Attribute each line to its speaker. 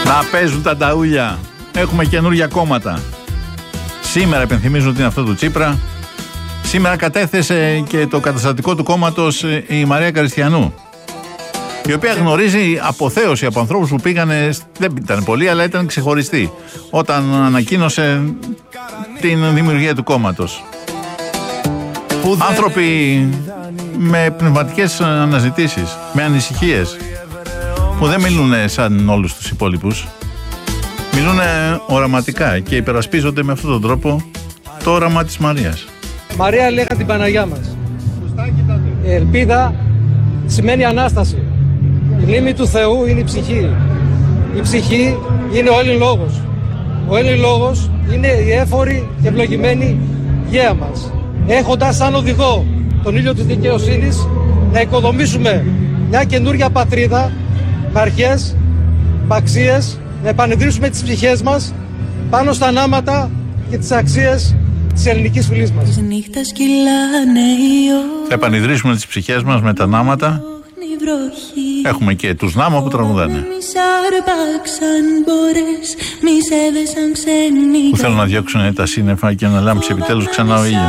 Speaker 1: Να παίζουν τα ταούλια. Έχουμε καινούργια κόμματα. Σήμερα επενθυμίζουν ότι είναι αυτό του Τσίπρα. Σήμερα κατέθεσε και το καταστατικό του κόμματος η Μαρία Καριστιανού, η οποία γνωρίζει αποθέωση από ανθρώπους που πήγανε, δεν ήταν πολλοί, αλλά ήταν ξεχωριστοί, όταν ανακοίνωσε την δημιουργία του κόμματος. Άνθρωποι με πνευματικές αναζητήσεις, με ανησυχίες, που δεν μιλούν σαν όλους τους υπόλοιπους. Μιλούν οραματικά και υπερασπίζονται με αυτόν τον τρόπο το όραμα της Μαρίας.
Speaker 2: Μαρία λέγα την Παναγιά μας. Η ελπίδα σημαίνει Ανάσταση. Η μνήμη του Θεού είναι η ψυχή. Η ψυχή είναι ο Έλλην λόγος. Ο Έλλην λόγος είναι η έφορη και ευλογημένη γέα μας. Έχοντας σαν οδηγό τον ήλιο της δικαιοσύνης, να οικοδομήσουμε μια καινούργια πατρίδα με αρχές, με αξίες, να επανειδρύσουμε τις ψυχές μας πάνω στα ανάματα και τις αξίες της ελληνικής φυλής μας.
Speaker 1: Θα επανειδρύσουμε τις ψυχές μας με τα νάματα. Έχουμε και τους Νάμα που τραγουδάνε, που θέλουν να διώξουν τα σύννεφα και να λάμψει επιτέλους ξανά ο ήλιος.